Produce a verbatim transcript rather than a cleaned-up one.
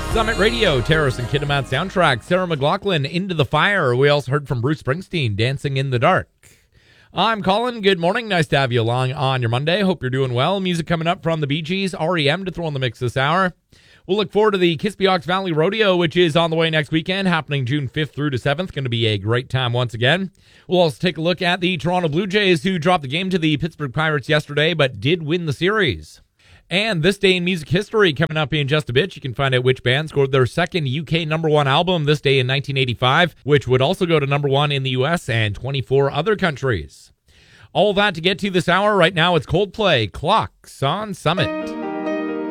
Summit Radio, Terrace and Kidnamat soundtrack, Sarah McLachlan, Into the Fire. We also heard from Bruce Springsteen, Dancing in the Dark. I'm Colin. Good morning. Nice to have you along on your Monday. Hope you're doing well. Music coming up from the Bee Gees, R E M to throw in the mix this hour. We'll look forward to the Kispiox Valley Rodeo, which is on the way next weekend, happening June fifth through to seventh. Going to be a great time once again. We'll also take a look at the Toronto Blue Jays, who dropped the game to the Pittsburgh Pirates yesterday, but did win the series. And this day in music history coming up in just a bit. You can find out which band scored their second U K number one album this day in nineteen eighty-five, which would also go to number one in the U S and twenty-four other countries. All that to get to this hour. Right now, it's Coldplay, Clocks on Summit.